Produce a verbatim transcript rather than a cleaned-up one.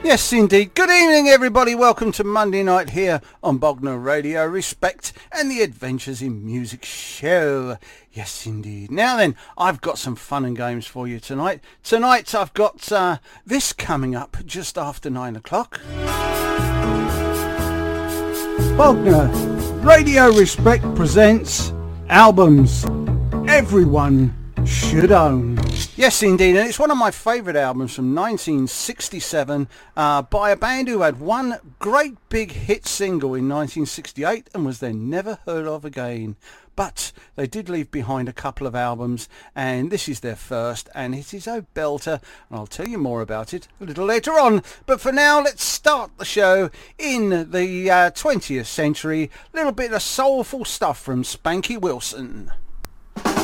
Yes, indeed. Good evening, everybody. Welcome to Monday night here on Bognor Radio Respect and the Adventures in Music show. Yes, indeed. Now then, I've got some fun and games for you tonight. Tonight, I've got uh, this coming up just after nine o'clock. Bognor Radio Respect presents albums everyone should own. Yes, indeed, and it's one of my favourite albums from nineteen sixty-seven uh, by a band who had one great big hit single in nineteen sixty-eight and was then never heard of again. But they did leave behind a couple of albums, and this is their first, and it is a belter, and I'll tell you more about it a little later on. But for now, let's start the show in the uh, twentieth century. A little bit of soulful stuff from Spanky Wilson.